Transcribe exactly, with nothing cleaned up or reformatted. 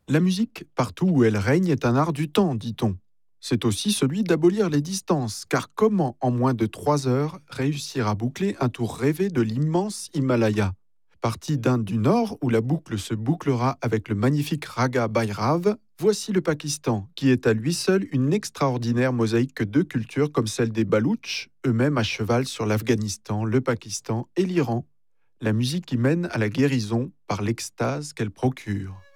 La musique, partout où elle règne, est un art du temps, dit-on. C'est aussi celui d'abolir les distances, car comment, en moins de trois heures, réussir à boucler un tour rêvé de l'immense Himalaya? Parti d'Inde du Nord, où la boucle se bouclera avec le magnifique Raga Bhairav, voici le Pakistan, qui est à lui seul une extraordinaire mosaïque de cultures comme celle des Baloutches, eux-mêmes à cheval sur l'Afghanistan, le Pakistan et l'Iran. La musique y mène à la guérison par l'extase qu'elle procure.